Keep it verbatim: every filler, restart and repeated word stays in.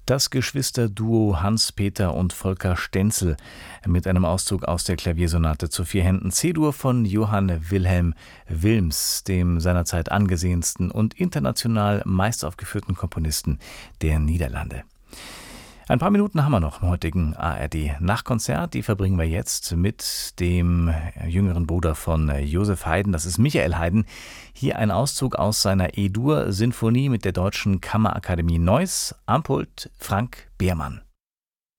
Das Geschwisterduo Hans-Peter und Volker Stenzel mit einem Auszug aus der Klaviersonate zu vier Händen C-Dur von Johann Wilhelm Wilms, dem seinerzeit angesehensten und international meistaufgeführten Komponisten der Niederlande. Ein paar Minuten haben wir noch im heutigen A R D-Nachtkonzert. Die verbringen wir jetzt mit dem jüngeren Bruder von Joseph Haydn, das ist Michael Haydn. Hier ein Auszug aus seiner E-Dur-Sinfonie mit der Deutschen Kammerakademie Neuss. Am Pult Frank Behrmann.